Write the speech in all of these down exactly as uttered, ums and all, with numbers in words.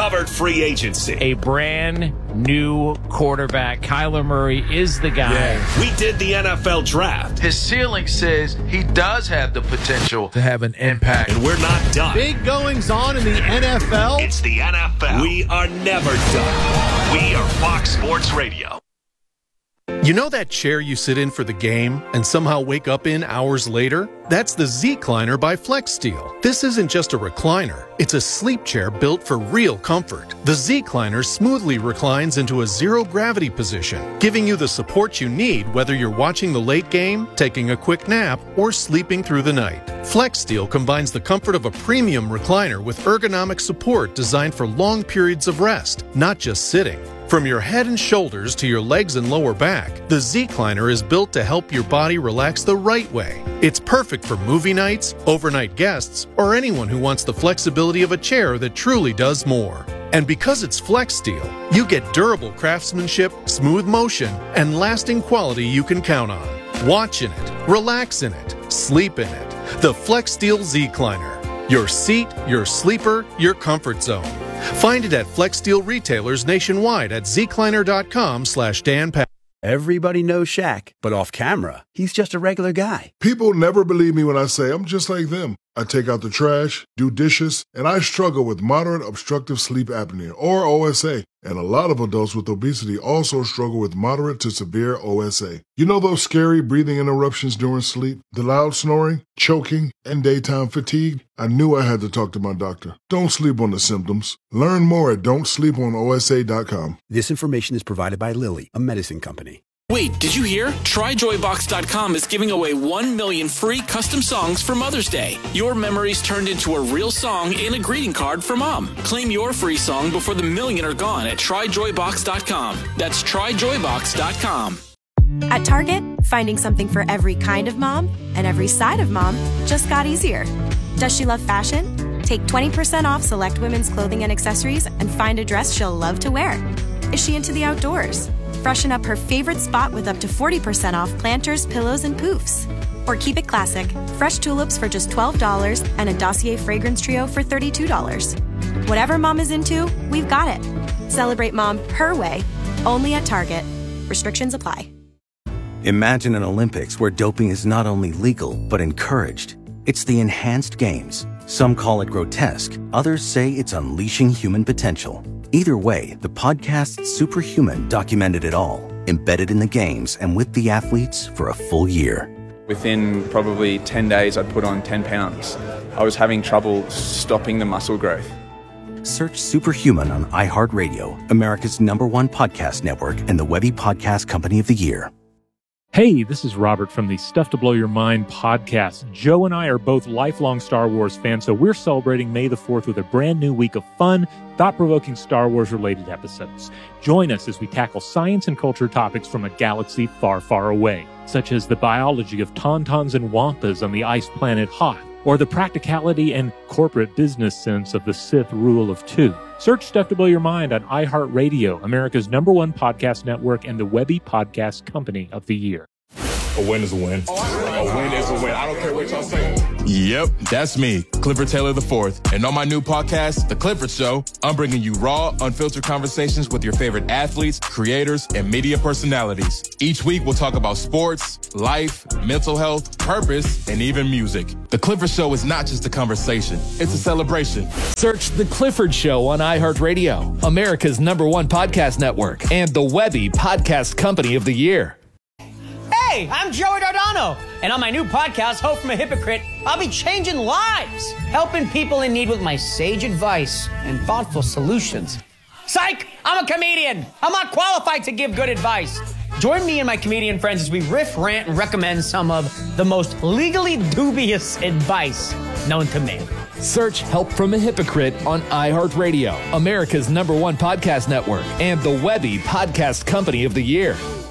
covered free agency. A brand new quarterback. Kyler Murray is the guy. Yeah. We did the N F L draft. His ceiling says he does have the potential to have an impact. And we're not done. Big goings on in the N F L. It's the N F L. We are never done. We are Fox Sports Radio. You know that chair you sit in for the game and somehow wake up in hours later? That's the Z-Cliner by FlexSteel. This isn't just a recliner. It's a sleep chair built for real comfort. The Z-Cliner smoothly reclines into a zero-gravity position, giving you the support you need whether you're watching the late game, taking a quick nap, or sleeping through the night. FlexSteel combines the comfort of a premium recliner with ergonomic support designed for long periods of rest, not just sitting. From your head and shoulders to your legs and lower back, the Z-Cliner is built to help your body relax the right way. It's perfect for movie nights, overnight guests, or anyone who wants the flexibility of a chair that truly does more. And because it's FlexSteel, you get durable craftsmanship, smooth motion, and lasting quality you can count on. Watch in it, relax in it, sleep in it. The FlexSteel Z-Cliner. Your seat, your sleeper, your comfort zone. Find it at FlexSteel retailers nationwide at zcliner.com slash Dan Pat. Everybody knows Shaq, but off camera, he's just a regular guy. People never believe me when I say I'm just like them. I take out the trash, do dishes, and I struggle with moderate obstructive sleep apnea, or O S A. And a lot of adults with obesity also struggle with moderate to severe O S A. You know those scary breathing interruptions during sleep, the loud snoring, choking, and daytime fatigue? I knew I had to talk to my doctor. Don't sleep on the symptoms. Learn more at don't sleep on O S A dot com. This information is provided by Lilly, a medicine company. Wait, did you hear? try joy box dot com is giving away one million free custom songs for Mother's Day. Your memories turned into a real song and a greeting card for Mom. Claim your free song before the million are gone at try joy box dot com. That's try joy box dot com. At Target, finding something for every kind of mom and every side of mom just got easier. Does she love fashion? Take twenty percent off select women's clothing and accessories and find a dress she'll love to wear. Is she into the outdoors? Freshen up her favorite spot with up to forty percent off planters, pillows, and poofs. Or keep it classic, fresh tulips for just twelve dollars and a Dossier fragrance trio for thirty-two dollars. Whatever mom is into, we've got it. Celebrate mom her way, only at Target. Restrictions apply. Imagine an Olympics where doping is not only legal, but encouraged. It's the Enhanced Games. Some call it grotesque, others say it's unleashing human potential. Either way, the podcast Superhuman documented it all, embedded in the games and with the athletes for a full year. Within probably ten days, I'd put on ten pounds. I was having trouble stopping the muscle growth. Search Superhuman on iHeartRadio, America's number one podcast network and the Webby Podcast Company of the Year. Hey, this is Robert from the Stuff to Blow Your Mind podcast. Joe and I are both lifelong Star Wars fans, so we're celebrating May the fourth with a brand new week of fun, thought-provoking Star Wars-related episodes. Join us as we tackle science and culture topics from a galaxy far, far away, such as the biology of tauntauns and wampas on the ice planet Hoth, or the practicality and corporate business sense of the Sith rule of two. Search Stuff to Blow Your Mind on iHeartRadio, America's number one podcast network and the Webby Podcast Company of the Year. A win is a win. A win is a win. I don't care what y'all say. Yep, that's me, Clifford Taylor the fourth. And on my new podcast, The Clifford Show, I'm bringing you raw, unfiltered conversations with your favorite athletes, creators, and media personalities. Each week, we'll talk about sports, life, mental health, purpose, and even music. The Clifford Show is not just a conversation, it's a celebration. Search The Clifford Show on iHeartRadio, America's number one podcast network, and the Webby Podcast Company of the Year. Hey, I'm Joey Dardano, and on my new podcast, Hope from a Hypocrite, I'll be changing lives, helping people in need with my sage advice and thoughtful solutions. Psych! I'm a comedian. I'm not qualified to give good advice. Join me and my comedian friends as we riff, rant, and recommend some of the most legally dubious advice known to man. Search Help from a Hypocrite on iHeartRadio, America's number one podcast network, and the Webby Podcast Company of the Year.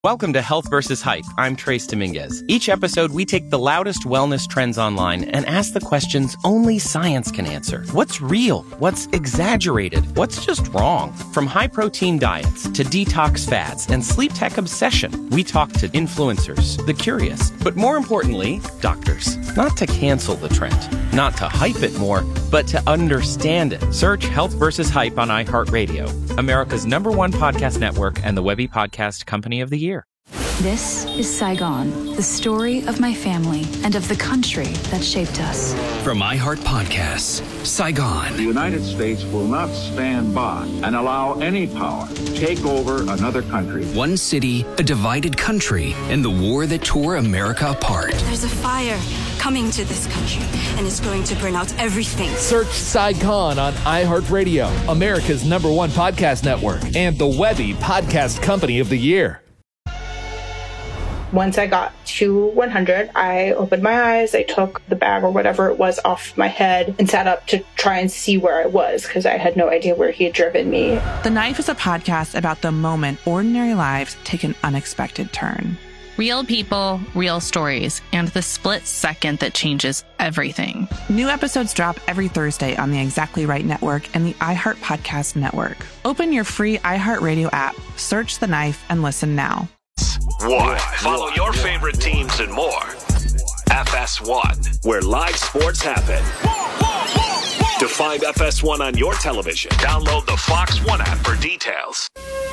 Welcome to Health versus Hype. I'm Trace Dominguez. Each episode, we take the loudest wellness trends online and ask the questions only science can answer. What's real? What's exaggerated? What's just wrong? From high-protein diets to detox fads and sleep tech obsession, we talk to influencers, the curious, but more importantly, doctors. Not to cancel the trend, not to hype it more, but to understand it. Search Health versus Hype on iHeartRadio, America's number one podcast network and the Webby Podcast Company of the Year. This is Saigon, the story of my family and of the country that shaped us. From iHeart Podcasts, Saigon. The United States will not stand by and allow any power to take over another country. One city, a divided country, and the war that tore America apart. There's a fire coming to this country, and it's going to burn out everything. Search Saigon on iHeartRadio, America's number one podcast network, and the Webby Podcast Company of the Year. Once I got to one hundred, I opened my eyes, I took the bag or whatever it was off my head and sat up to try and see where I was because I had no idea where he had driven me. The Knife is a podcast about the moment ordinary lives take an unexpected turn. Real people, real stories, and the split second that changes everything. New episodes drop every Thursday on the Exactly Right Network and the iHeart Podcast Network. Open your free iHeartRadio app, search The Knife, and listen now. One. Follow your favorite teams and more. F S one, where live sports happen. To find F S one on your television, download the Fox One app for details.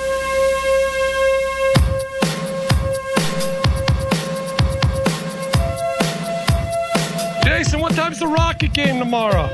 Jason, what time's the Rocket game tomorrow?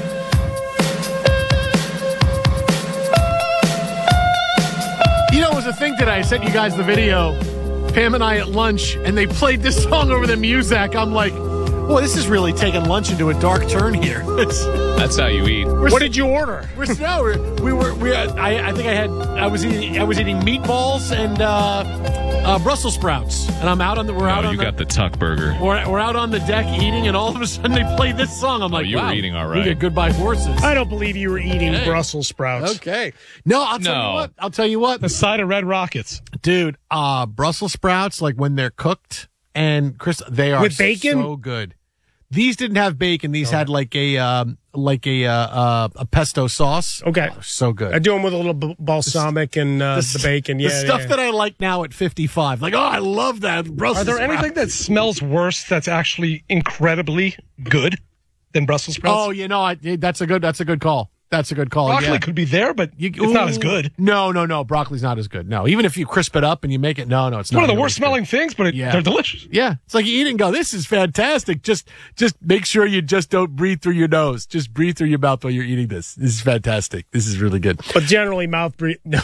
You know, it was a thing today. I sent you guys the video. Pam and I at lunch, and they played this song over the music. I'm like, boy, this is really taking lunch into a dark turn here. That's how you eat. What did you order? We're, no, we're, we were. We, I, I think I had. I was eating. I was eating meatballs and uh, uh, Brussels sprouts, and I'm out on the. We're no, out on you the, got the tuck burger. We're, we're out on the deck eating, and all of a sudden they played this song. I'm like, oh, you wow, were eating all right. We get goodbye horses. I don't believe you were eating hey. Brussels sprouts. Okay. No, I'll tell no. you what. I'll tell you what. The side of Red Rockets, dude. Uh, Brussels sprouts, like when they're cooked, and Chris, they are with bacon, so good. These didn't have bacon. These oh. had like a um, like a uh, uh, a pesto sauce. Okay, oh, so good. I do them with a little b- balsamic and uh, the, the bacon. Yeah, the stuff yeah. that I like now at fifty-five. Like, oh, I love that. Brussels Are there sprouts. anything that smells worse that's actually incredibly good than Brussels sprouts? Oh, you know, I, that's a good. That's a good call. That's a good call. Broccoli yeah. could be there, but you, it's ooh, not as good. No, no, no. Broccoli's not as good. No, even if you crisp it up and you make it, no, no, it's, it's not. One of the worst smelling good. things, but it, yeah. they're delicious. Yeah, it's like you eat and go, this is fantastic. Just, just make sure you just don't breathe through your nose. Just breathe through your mouth while you're eating this. This is fantastic. This is really good. But generally, mouth breathe. No.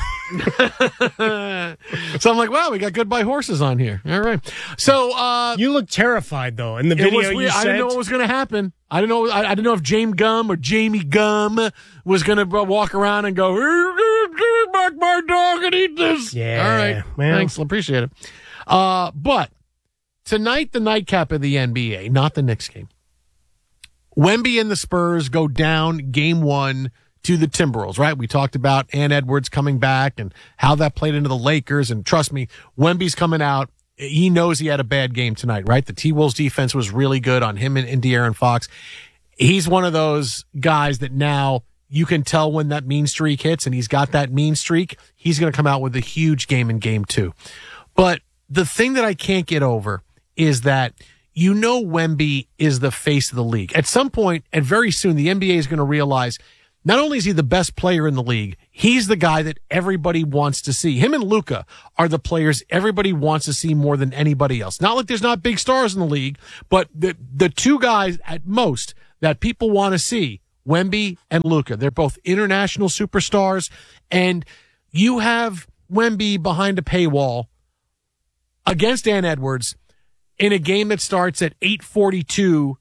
So I'm like, wow, we got goodbye horses on here. All right. So uh, you look terrified though in the video. Was, you I sent. didn't know what was going to happen. I didn't know. I, I didn't know if James Gum or Jamie Gum was going to walk around and go, "Give me back my dog and eat this." Yeah. All right. Well. Thanks. I appreciate it. Uh, but tonight, the nightcap of the N B A, not the Knicks game. Wemby and the Spurs go down game one to the Timberwolves, right? We talked about Ant Edwards coming back and how that played into the Lakers. And trust me, Wemby's coming out. He knows he had a bad game tonight, right? The T-Wolves defense was really good on him and, and De'Aaron Fox. He's one of those guys that now you can tell when that mean streak hits, and he's got that mean streak. He's going to come out with a huge game in game two. But the thing that I can't get over is that you know Wemby is the face of the league. At some point, and very soon, the N B A is going to realize not only is he the best player in the league, he's the guy that everybody wants to see. Him and Luka are the players everybody wants to see more than anybody else. Not like there's not big stars in the league, but the the two guys at most that people want to see, Wemby and Luka. They're both international superstars, and you have Wemby behind a paywall against Ant Edwards in a game that starts at eight forty-two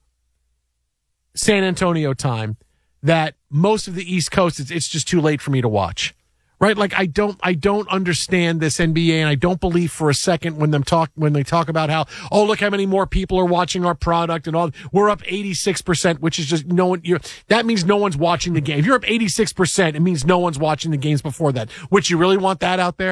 San Antonio time. That most of the East Coast, it's, it's just too late for me to watch, right? Like I don't, I don't understand this N B A, and I don't believe for a second when them talk when they talk about how, oh, look how many more people are watching our product and all. We're up eighty-six percent, which is just no one. You're, that means no one's watching the game. If you're up eighty-six percent, it means no one's watching the games before that. Which you really want that out there?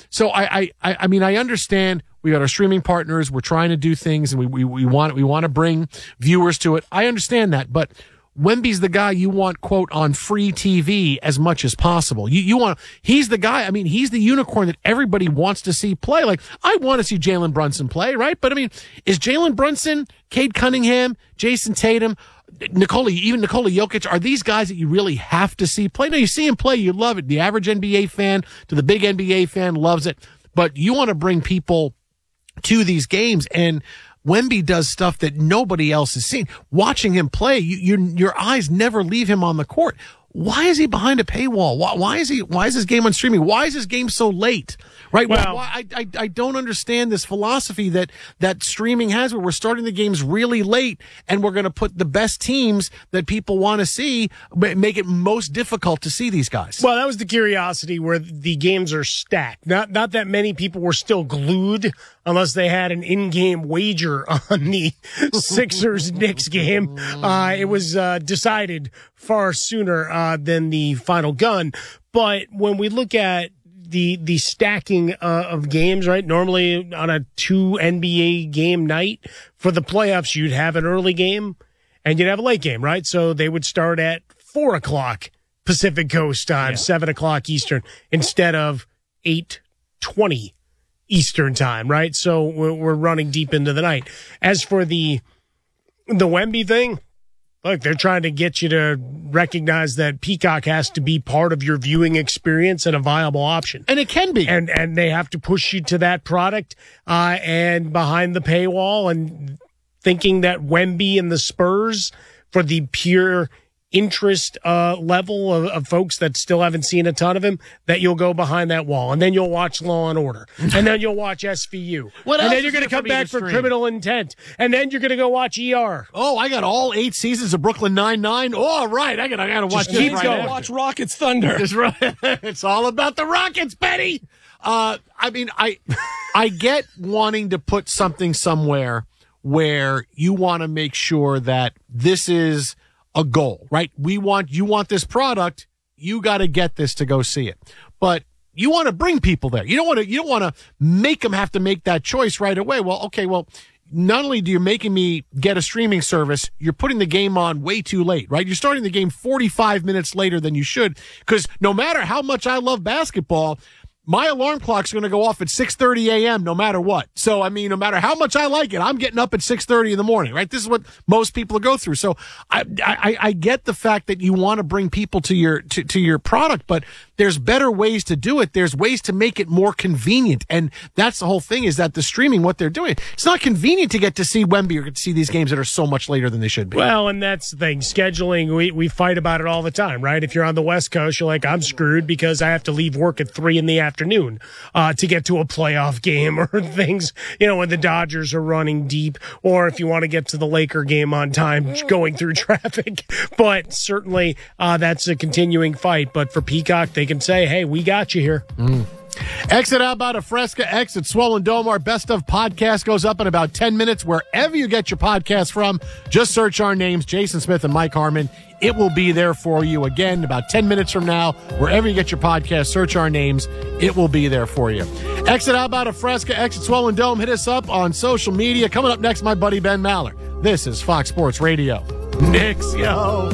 So I, I, I mean, I understand we got our streaming partners. We're trying to do things and we, we, we want, we want to bring viewers to it. I understand that, but Wemby's the guy you want, quote, on free T V as much as possible. You, you want, he's the guy, I mean, he's the unicorn that everybody wants to see play. Like, I want to see Jalen Brunson play, right? But I mean, is Jalen Brunson, Cade Cunningham, Jason Tatum, Nikola, even Nikola Jokic, are these guys that you really have to see play? No, you see him play, you love it. The average N B A fan to the big N B A fan loves it. But you want to bring people to these games, and Wemby does stuff that nobody else has seen. Watching him play, you, your your eyes never leave him on the court. Why is he behind a paywall? Why, why is he? Why is his game on streaming? Why is his game so late? Right? Well, why, I, I I don't understand this philosophy that that streaming has, where we're starting the games really late and we're going to put the best teams that people want to see, make it most difficult to see these guys. Well, that was the curiosity where the games are stacked. Not not that many people were still glued unless they had an in-game wager on the Sixers-Knicks game. Uh, it was uh, decided far sooner uh, than the final gun. But when we look at the the stacking uh, of games, right, normally on a two N B A game night for the playoffs, you'd have an early game and you'd have a late game, right? So they would start at four o'clock Pacific Coast time, yeah. seven o'clock Eastern, instead of eight twenty Eastern time, right? So we're, we're running deep into the night. As for the the Wemby thing, look, they're trying to get you to recognize that Peacock has to be part of your viewing experience and a viable option. And it can be. And and they have to push you to that product uh, and behind the paywall, and thinking that Wemby and the Spurs, for the pure interest uh, level of, of folks that still haven't seen a ton of him, that you'll go behind that wall. And then you'll watch Law and Order. And then you'll watch S V U. What and else then you're going to come back for Criminal Intent. And then you're going to go watch E R. Oh, I got all eight seasons of Brooklyn Nine-Nine. Oh, all right. I got I got to watch Just this keep right going. after. Watch Rockets Thunder. It's, right. It's all about the Rockets, Betty. Uh, I mean, I I get wanting to put something somewhere where you want to make sure that this is a goal, right? We want, you want this product, you got to get this to go see it. But you want to bring people there. You don't want to, you don't want to make them have to make that choice right away. Well, okay, well, not only do you making me get a streaming service, you're putting the game on way too late, right? You're starting the game forty-five minutes later than you should, because no matter how much I love basketball, my alarm clock's going to go off at six thirty a.m. no matter what. So, I mean, no matter how much I like it, I'm getting up at six thirty in the morning, right? This is what most people go through. So I, I, I get the fact that you want to bring people to your, to, to your product, but there's better ways to do it. There's ways to make it more convenient. And that's the whole thing, is that the streaming, what they're doing, it's not convenient to get to see Wemby or get to see these games that are so much later than they should be. Well, and that's the thing. Scheduling, we, we fight about it all the time, right? If you're on the West Coast, you're like, I'm screwed because I have to leave work at three in the afternoon. Uh, to get to a playoff game, or things, you know, when the Dodgers are running deep, or if you want to get to the Laker game on time, going through traffic. But certainly, uh, that's a continuing fight. But for Peacock, they can say, hey, we got you here. Mm. Exit out about a Fresca, exit Swollen Dome. Our Best of podcast goes up in about ten minutes. Wherever you get your podcast from, just search our names, Jason Smith and Mike Harmon. It will be there for you again about ten minutes from now. Wherever you get your podcast, search our names. It will be there for you. Exit out about a Fresca, exit Swollen Dome. Hit us up on social media. Coming up next, my buddy Ben Maller. This is Fox Sports Radio. Knicks, yo.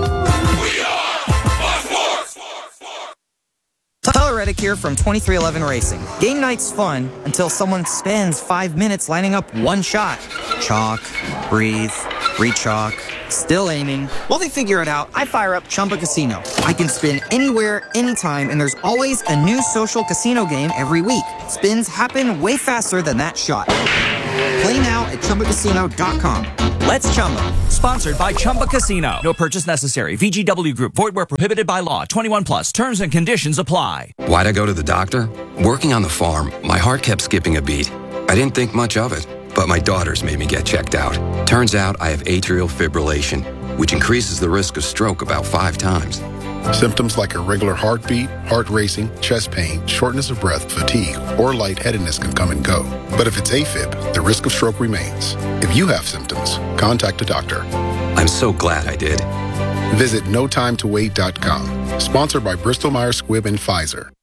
Tyler Reddick here from twenty-three eleven Racing. Game night's fun until someone spends five minutes lining up one shot. Chalk, breathe, re-chalk, still aiming. While they figure it out, I fire up Chumba Casino. I can spin anywhere, anytime, and there's always a new social casino game every week. Spins happen way faster than that shot. Play now at Chumba Casino dot com. Let's Chumba. Sponsored by Chumba Casino. No purchase necessary. V G W Group. Void where prohibited by law. twenty-one plus. Terms and conditions apply. Why'd I go to the doctor? Working on the farm, my heart kept skipping a beat. I didn't think much of it, but my daughters made me get checked out. Turns out I have atrial fibrillation, which increases the risk of stroke about five times. Symptoms like irregular heartbeat, heart racing, chest pain, shortness of breath, fatigue, or lightheadedness can come and go. But if it's AFib, the risk of stroke remains. If you have symptoms, contact a doctor. I'm so glad I did. Visit no time to wait dot com. Sponsored by Bristol Myers Squibb and Pfizer.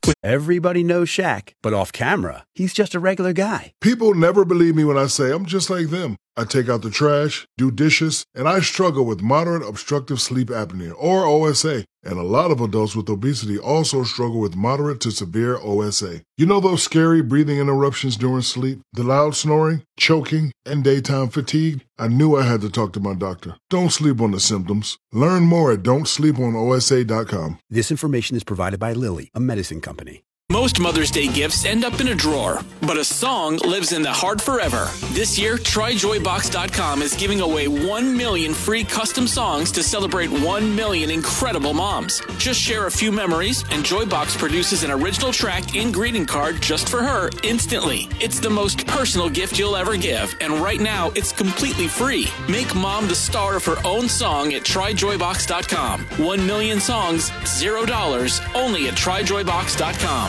Everybody knows Shaq, but off camera, he's just a regular guy. People never believe me when I say I'm just like them. I take out the trash, do dishes, and I struggle with moderate obstructive sleep apnea, or O S A. And a lot of adults with obesity also struggle with moderate to severe O S A. You know those scary breathing interruptions during sleep, the loud snoring, choking, and daytime fatigue? I knew I had to talk to my doctor. Don't sleep on the symptoms. Learn more at don't sleep on O S A dot com. This information is provided by Lilly, a medicine company. Most Mother's Day gifts end up in a drawer, but a song lives in the heart forever. This year, try joy box dot com is giving away one million free custom songs to celebrate one million incredible moms. Just share a few memories, and Joybox produces an original track and greeting card just for her instantly. It's the most personal gift you'll ever give, and right now, it's completely free. Make mom the star of her own song at try joy box dot com. One million songs, zero dollars, only at try joy box dot com.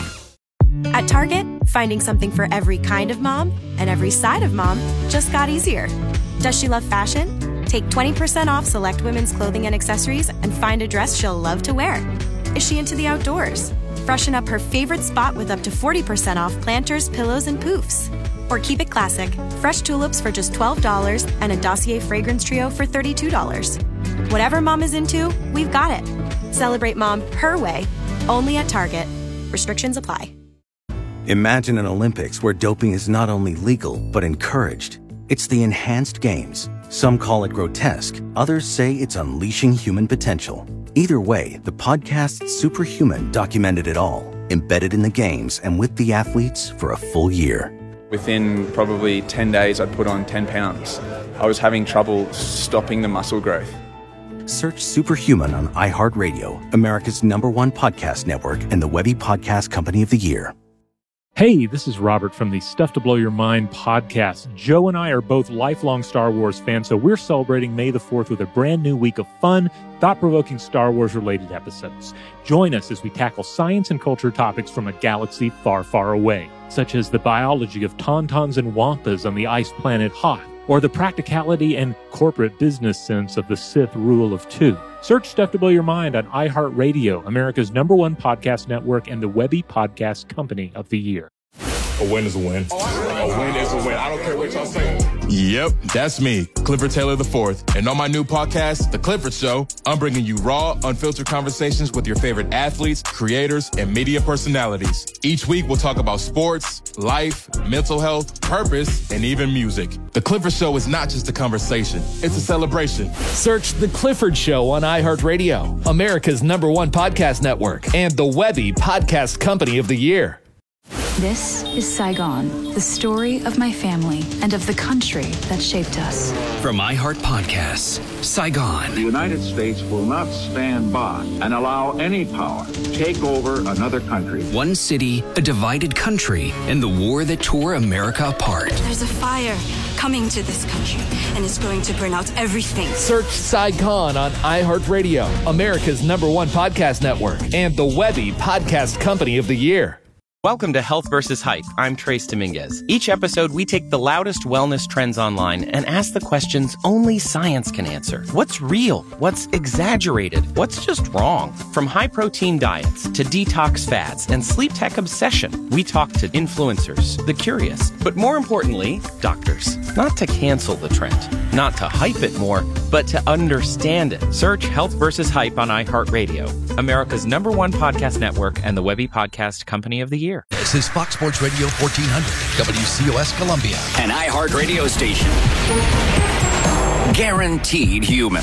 At Target, finding something for every kind of mom and every side of mom just got easier. Does she love fashion? Take twenty percent off select women's clothing and accessories and find a dress she'll love to wear. Is she into the outdoors? Freshen up her favorite spot with up to forty percent off planters, pillows, and poofs. Or keep it classic, fresh tulips for just twelve dollars and a Dossier fragrance trio for thirty-two dollars. Whatever mom is into, we've got it. Celebrate mom her way, only at Target. Restrictions apply. Imagine an Olympics where doping is not only legal, but encouraged. It's the enhanced games. Some call it grotesque. Others say it's unleashing human potential. Either way, the podcast Superhuman documented it all, embedded in the games and with the athletes for a full year. Within probably ten days, I'd put on ten pounds. I was having trouble stopping the muscle growth. Search Superhuman on iHeartRadio, America's number one podcast network, and the Webby Podcast Company of the Year. Hey, this is Robert from the Stuff to Blow Your Mind podcast. Joe and I are both lifelong Star Wars fans, so we're celebrating May the fourth with a brand new week of fun, thought-provoking Star Wars-related episodes. Join us as we tackle science and culture topics from a galaxy far, far away, such as the biology of tauntauns and wampas on the ice planet Hoth, or the practicality and corporate business sense of the Sith rule of two. Search Stuff to Blow Your Mind on iHeartRadio, America's number one podcast network, and the Webby Podcast Company of the Year. A win is a win. A win is a win. I don't care what y'all say. Yep, that's me, Clifford Taylor the fourth. And on my new podcast, The Clifford Show, I'm bringing you raw, unfiltered conversations with your favorite athletes, creators, and media personalities. Each week, we'll talk about sports, life, mental health, purpose, and even music. The Clifford Show is not just a conversation. It's a celebration. Search The Clifford Show on iHeartRadio, America's number one podcast network, and the Webby Podcast Company of the Year. This is Saigon, the story of my family and of the country that shaped us. From iHeart Podcasts, Saigon. The United States will not stand by and allow any power to take over another country. One city, a divided country, and the war that tore America apart. There's a fire coming to this country, and it's going to burn out everything. Search Saigon on iHeartRadio, America's number one podcast network, and the Webby Podcast Company of the Year. Welcome to Health versus Hype. I'm Trace Dominguez. Each episode, we take the loudest wellness trends online and ask the questions only science can answer. What's real? What's exaggerated? What's just wrong? From high-protein diets to detox fads and sleep tech obsession, we talk to influencers, the curious, but more importantly, doctors. Not to cancel the trend, not to hype it more, but to understand it. Search Health versus Hype on iHeartRadio, America's number one podcast network, and the Webby Podcast Company of the Year. This is Fox Sports Radio fourteen hundred, W C O S Columbia. An iHeart radio station. Guaranteed human.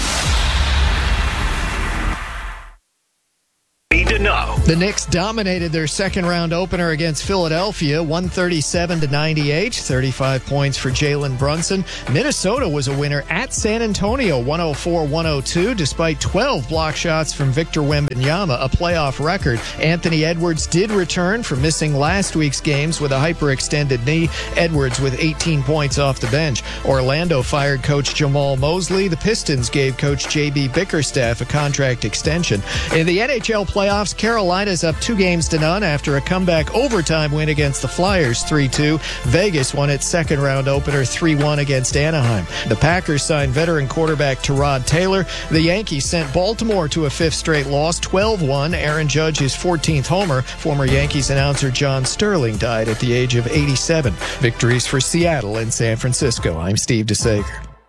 To know. The Knicks dominated their second round opener against Philadelphia, one thirty-seven to ninety-eight, thirty-five points for Jalen Brunson. Minnesota was a winner at San Antonio, one oh four one oh two, despite twelve block shots from Victor Wembanyama, a playoff record. Anthony Edwards did return from missing last week's games with a hyperextended knee. Edwards with eighteen points off the bench. Orlando fired coach Jamal Mosley. The Pistons gave coach J B Bickerstaff a contract extension. In the N H L playoffs, playoffs. Carolina's up two games to none after a comeback overtime win against the Flyers three two. Vegas won its second round opener three one against Anaheim. The Packers signed veteran quarterback Tyrod Taylor. The Yankees sent Baltimore to a fifth straight loss, twelve one. Aaron Judge his fourteenth homer. Former Yankees announcer John Sterling died at the age of eighty-seven. Victories for Seattle and San Francisco. I'm Steve DeSager.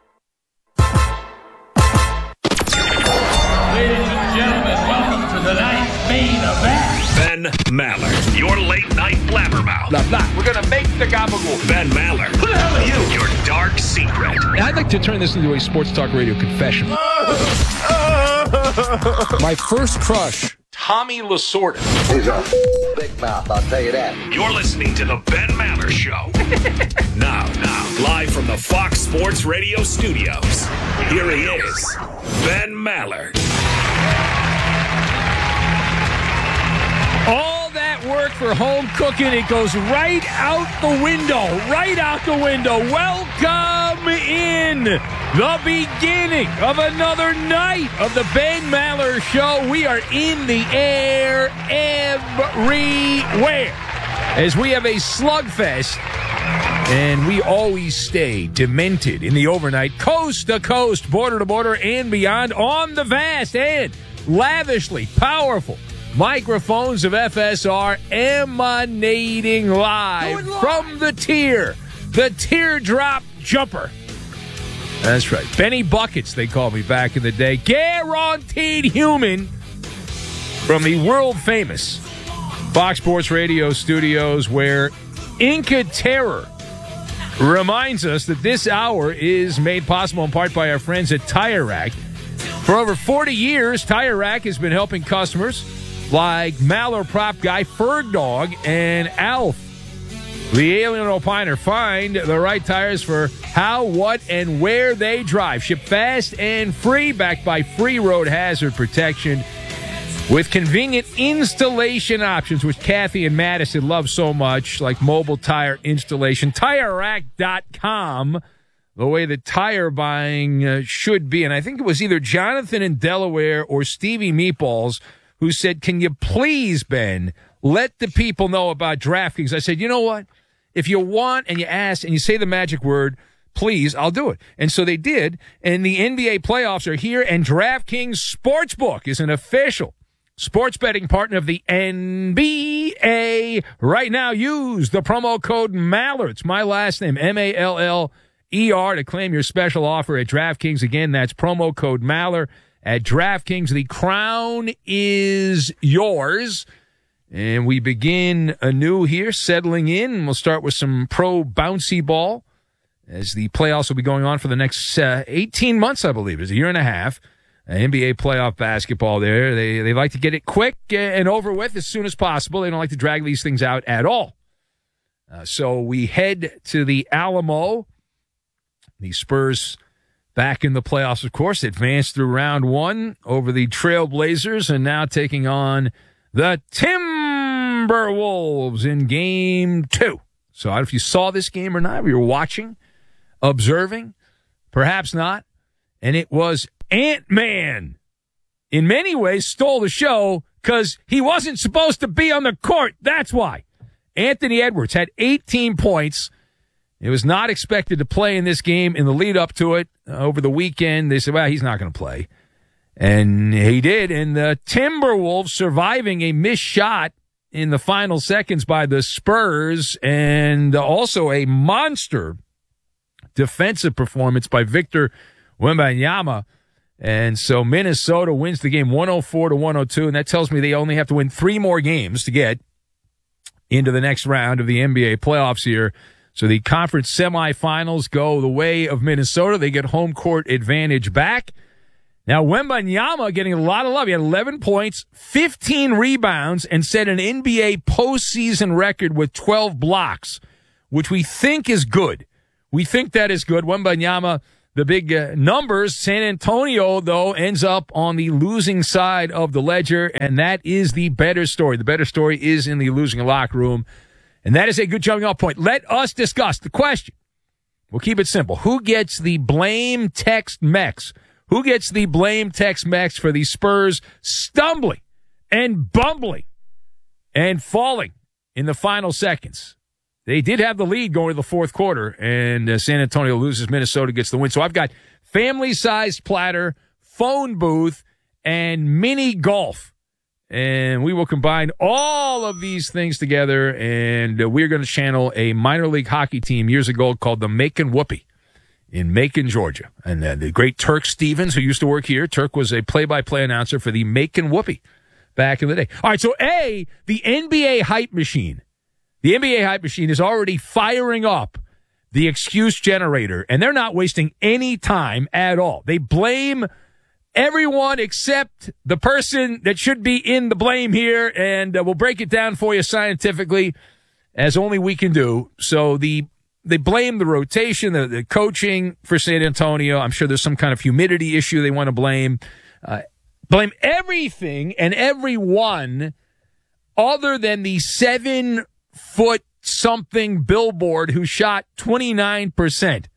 Ladies and gentlemen, welcome to the night's main event. Ben Maller, your late night blabbermouth. Blah, blah. We're going to make the gabagool. Ben Maller. Who the hell are you? Your dark secret. I'd like to turn this into a sports talk radio confession. My first crush, Tommy Lasorda. He's a big mouth, I'll tell you that. You're listening to the Ben Maller Show. now, now, live from the Fox Sports Radio studios, here he is, Ben Maller. All that work for home cooking, it goes right out the window, right out the window. Welcome in the beginning of another night of the Ben Maller Show. We are in the air everywhere as we have a slugfest, and we always stay demented in the overnight, coast to coast, border to border, and beyond on the vast and lavishly powerful microphones of F S R, emanating live from the tier, the teardrop jumper. That's right. Benny Buckets, they called me back in the day. Guaranteed human from the world-famous Fox Sports Radio studios, where Inca Terror reminds us that this hour is made possible in part by our friends at Tire Rack. For over forty years, Tire Rack has been helping customers like Maller Prop Guy, Ferg Dog, and Alf, the Alien Opiner, find the right tires for how, what, and where they drive. Ship fast and free, backed by free road hazard protection with convenient installation options, which Kathy and Madison love so much, like mobile tire installation. Tire Rack dot com, the way that tire buying uh, should be. And I think it was either Jonathan in Delaware or Stevie Meatballs who said, can you please, Ben, let the people know about DraftKings? I said, you know what? If you want and you ask and you say the magic word, please, I'll do it. And so they did. And the N B A playoffs are here, and DraftKings Sportsbook is an official sports betting partner of the N B A. Right now, use the promo code Maller. It's my last name, M A L L E R, to claim your special offer at DraftKings. Again, that's promo code Maller at DraftKings. The crown is yours. And we begin anew here, settling in. We'll start with some pro bouncy ball, as the playoffs will be going on for the next uh, eighteen months, I believe. It's a year and a half. Uh, N B A playoff basketball there. They, they like to get it quick and over with as soon as possible. They don't like to drag these things out at all. Uh, so we head to the Alamo. The Spurs back in the playoffs, of course, advanced through round one over the Trailblazers, and now taking on the Timberwolves in game two. So I don't know if you saw this game or not. We were watching, observing, perhaps not. And it was Ant-Man. In many ways, stole the show because he wasn't supposed to be on the court. That's why. Anthony Edwards had eighteen points. It was not expected to play in this game in the lead up to it. Uh, over the weekend, they said, well, he's not going to play. And he did. And the Timberwolves surviving a missed shot in the final seconds by the Spurs, and also a monster defensive performance by Victor Wembanyama. And so Minnesota wins the game one oh four to one oh two, and that tells me they only have to win three more games to get into the next round of the N B A playoffs here. So the conference semifinals go the way of Minnesota. They get home court advantage back. Now, Wembanyama getting a lot of love. He had eleven points, fifteen rebounds, and set an N B A postseason record with twelve blocks, which we think is good. We think that is good. Wembanyama, the big uh, numbers. San Antonio, though, ends up on the losing side of the ledger, and that is the better story. The better story is in the losing locker room, and that is a good jumping off point. Let us discuss the question. We'll keep it simple. Who gets the blame text mex? Who gets the blame text mex for the Spurs stumbling and bumbling and falling in the final seconds. They did have the lead going to the fourth quarter, and uh, San Antonio loses. Minnesota gets the win. So I've got family-sized platter, phone booth, and mini golf. And we will combine all of these things together, and uh, we're going to channel a minor league hockey team years ago called the Macon Whoopie in Macon, Georgia. And uh, the great Turk Stevens, who used to work here, Turk was a play-by-play announcer for the Macon Whoopie back in the day. All right, so A, the N B A hype machine. The N B A hype machine is already firing up the excuse generator, and they're not wasting any time at all. They blame everyone except the person that should be in the blame here, and uh, we'll break it down for you scientifically as only we can do. So the they blame the rotation, the, the coaching for San Antonio. I'm sure there's some kind of humidity issue they want to blame. Uh, blame everything and everyone other than the seven foot something billboard who shot twenty-nine percent.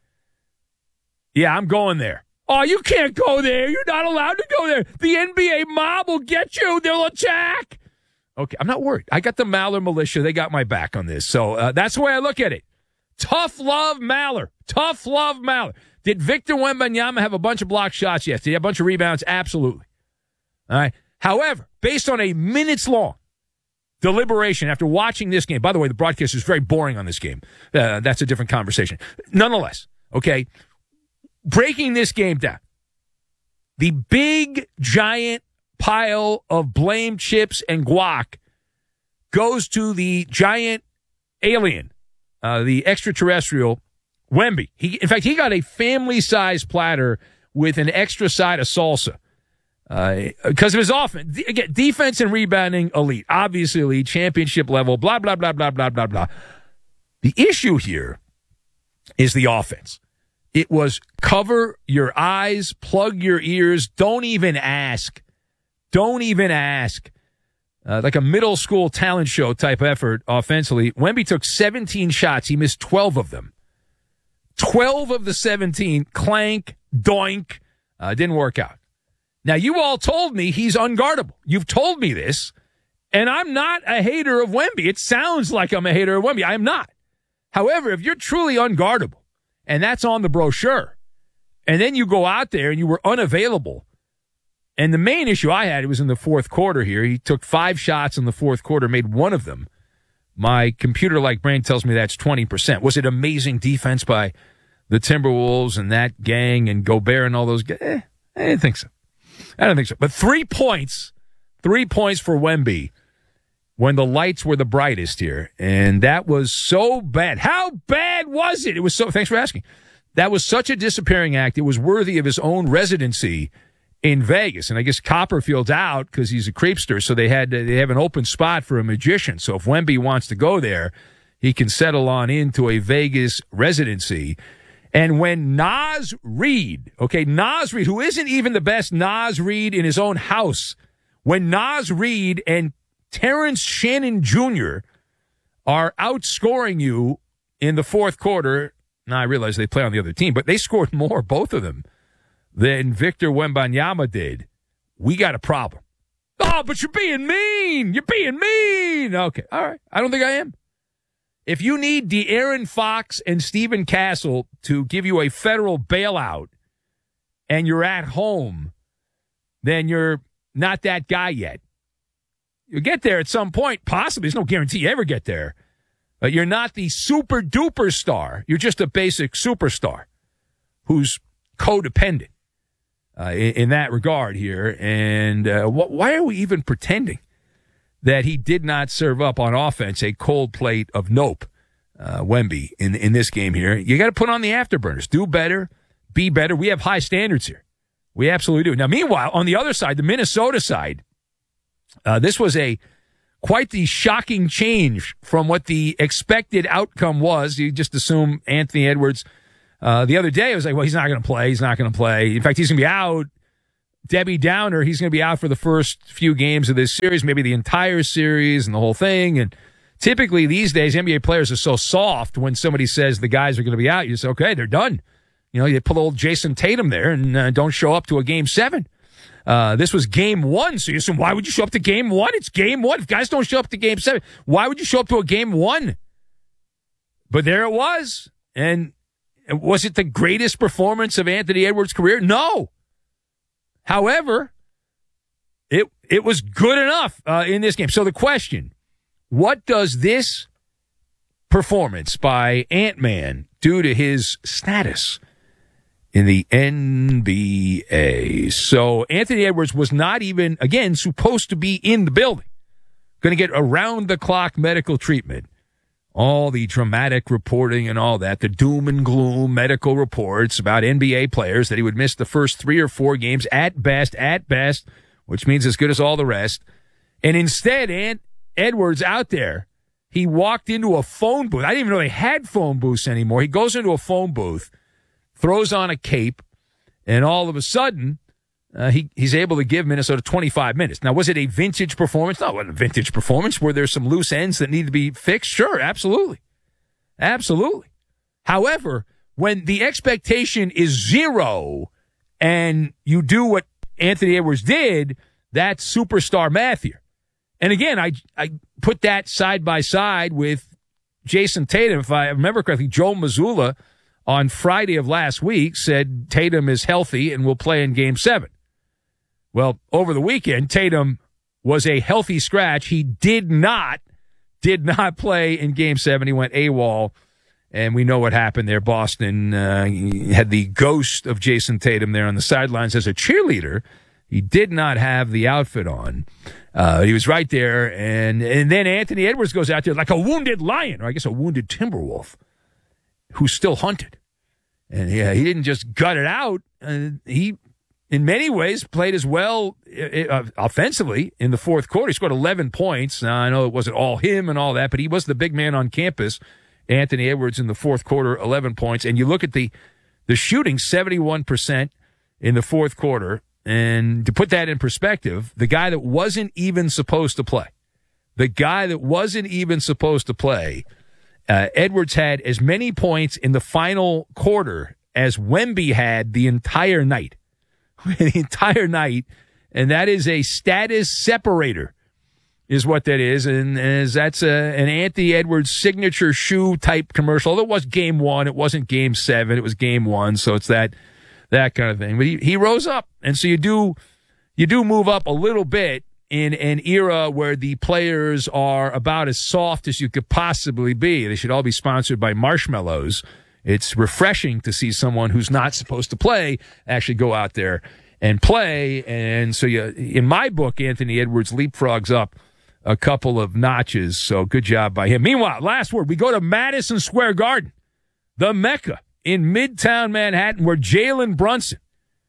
Yeah, I'm going there. Oh, you can't go there. You're not allowed to go there. The N B A mob will get you. They'll attack. Okay, I'm not worried. I got the Maller militia. They got my back on this. So uh, that's the way I look at it. Tough love Maller. Tough love Maller. Did Victor Wembanyama have a bunch of block shots? Yes. Did he have a bunch of rebounds? Absolutely. All right. However, based on a minutes-long deliberation after watching this game. By the way, the broadcast is very boring on this game. Uh, that's a different conversation. Nonetheless, okay, breaking this game down, the big, giant pile of blame chips and guac goes to the giant alien, uh, the extraterrestrial, Wemby. He, in fact, he got a family-sized platter with an extra side of salsa. Because uh, of his offense. De- again, defense and rebounding, elite. Obviously elite, championship level, blah, blah, blah, blah, blah, blah, blah. The issue here is the offense. It was cover your eyes, plug your ears, don't even ask. Don't even ask. Uh, like a middle school talent show type effort offensively. Wemby took seventeen shots. He missed twelve of them. twelve of the seventeen, clank, doink, uh, didn't work out. Now, you all told me he's unguardable. You've told me this, and I'm not a hater of Wemby. It sounds like I'm a hater of Wemby. I am not. However, if you're truly unguardable, and that's on the brochure, and then you go out there and you were unavailable, and the main issue I had was in the fourth quarter here. He took five shots in the fourth quarter, made one of them. My computer-like brain tells me that's twenty percent. Was it amazing defense by the Timberwolves and that gang and Gobert and all those guys? Eh, I didn't think so. I don't think so. But three points, three points for Wemby when the lights were the brightest here. And that was so bad. How bad was it? It was so, thanks for asking. That was such a disappearing act. It was worthy of his own residency in Vegas. And I guess Copperfield's out because he's a creepster. So they had, they have an open spot for a magician. So if Wemby wants to go there, he can settle on into a Vegas residency. And when Naz Reid, okay, Naz Reid, who isn't even the best Naz Reid in his own house, when Naz Reid and Terrence Shannon Junior are outscoring you in the fourth quarter, now I realize they play on the other team, but they scored more, both of them, than Victor Wembanyama did. We got a problem. Oh, but you're being mean. You're being mean. Okay, all right. I don't think I am. If you need De'Aaron Fox and Stephen Castle to give you a federal bailout and you're at home, then you're not that guy yet. You'll get there at some point, possibly. There's no guarantee you ever get there. But you're not the super-duper star. You're just a basic superstar who's codependent uh, in, in that regard here. And uh, wh- why are we even pretending that he did not serve up on offense a cold plate of nope, uh, Wemby, in in this game here? You got to put on the afterburners. Do better, be better. We have high standards here. We absolutely do. Now, meanwhile, on the other side, the Minnesota side, uh, this was a quite the shocking change from what the expected outcome was. You just assume Anthony Edwards. Uh, the other day, it was like, well, he's not going to play. He's not going to play. In fact, he's going to be out. Debbie Downer, he's going to be out for the first few games of this series, maybe the entire series and the whole thing. And typically these days, N B A players are so soft when somebody says the guys are going to be out. You say, okay, they're done. You know, you pull old Jason Tatum there and uh, don't show up to a game seven. Uh, this was game one, so you assume, why would you show up to game one? It's game one. If guys don't show up to game seven, why would you show up to a game one? But there it was. And was it the greatest performance of Anthony Edwards' career? No. However, it it was good enough uh, in this game. So the question, what does this performance by Ant-Man do to his status in the N B A? So Anthony Edwards was not even, again, supposed to be in the building. Going to get around-the-clock medical treatment. All the dramatic reporting and all that, the doom and gloom medical reports about N B A players that he would miss the first three or four games at best, at best, which means as good as all the rest. And instead, Ant Edwards out there, he walked into a phone booth. I didn't even know they had phone booths anymore. He goes into a phone booth, throws on a cape, and all of a sudden, uh, he, he's able to give Minnesota twenty-five minutes. Now, was it a vintage performance? No, it wasn't a vintage performance. Were there some loose ends that need to be fixed? Sure, absolutely. Absolutely. However, when the expectation is zero and you do what Anthony Edwards did, that's superstar math here. And again, I, I put that side by side with Jason Tatum. If I remember correctly, Joe Mazzulla on Friday of last week said Tatum is healthy and will play in game seven. Well, over the weekend, Tatum was a healthy scratch. He did not, did not play in game seven. He went AWOL, and we know what happened there. Boston uh, had the ghost of Jason Tatum there on the sidelines as a cheerleader. He did not have the outfit on. Uh, he was right there, and and then Anthony Edwards goes out there like a wounded lion, or I guess a wounded timber wolf, who's still hunted. And yeah, he didn't just gut it out. Uh, he, in many ways, played as well uh, offensively in the fourth quarter. He scored eleven points. Now, I know it wasn't all him and all that, but he was the big man on campus. Anthony Edwards in the fourth quarter, eleven points. And you look at the the shooting, seventy-one percent in the fourth quarter. And to put that in perspective, the guy that wasn't even supposed to play, the guy that wasn't even supposed to play, uh, Edwards had as many points in the final quarter as Wemby had the entire night. the entire night. And that is a status separator, is what that is. And as that's a, an Anthony Edwards signature shoe type commercial. Although it was game one, it wasn't game seven, it was game one. So it's that. That kind of thing. But he, he rose up. And so you do you do move up a little bit in an era where the players are about as soft as you could possibly be. They should all be sponsored by Marshmallows. It's refreshing to see someone who's not supposed to play actually go out there and play. And so you, in my book, Anthony Edwards leapfrogs up a couple of notches. So good job by him. Meanwhile, last word, we go to Madison Square Garden, the Mecca in Midtown Manhattan, where Jalen Brunson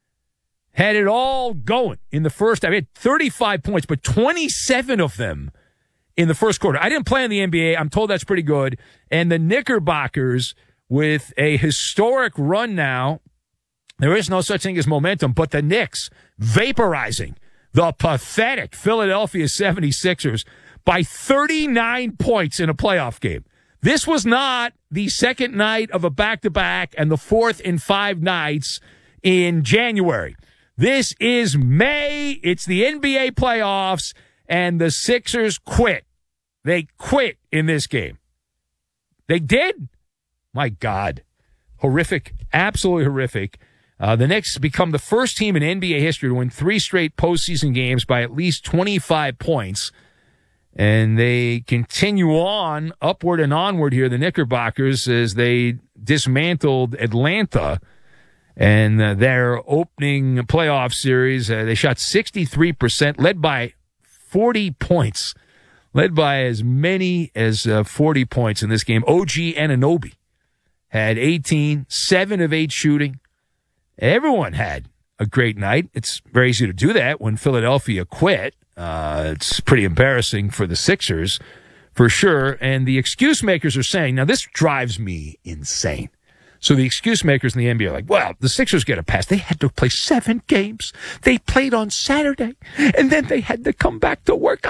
had it all going in the first half. He had thirty-five points, but twenty-seven of them in the first quarter. I didn't play in the N B A. I'm told that's pretty good. And the Knickerbockers, with a historic run now, there is no such thing as momentum, but the Knicks vaporizing the pathetic Philadelphia seventy-sixers by thirty-nine points in a playoff game. This was not the second night of a back-to-back and the fourth in five nights in January. This is May. It's the N B A playoffs, and the Sixers quit. They quit in this game. They did? My God. Horrific. Absolutely horrific. Uh, the Knicks become the first team in N B A history to win three straight postseason games by at least twenty-five points. And they continue on upward and onward here, the Knickerbockers, as they dismantled Atlanta. And uh, their opening playoff series, uh, they shot sixty-three percent, led by forty points. Led by as many as uh, forty points in this game. O G Anunoby had eighteen, seven of eight shooting. Everyone had a great night. It's very easy to do that when Philadelphia quit. Uh, it's pretty embarrassing for the Sixers, for sure. And the excuse makers are saying, now this drives me insane. So the excuse makers in the N B A are like, well, the Sixers get a pass. They had to play seven games. They played on Saturday, and then they had to come back to work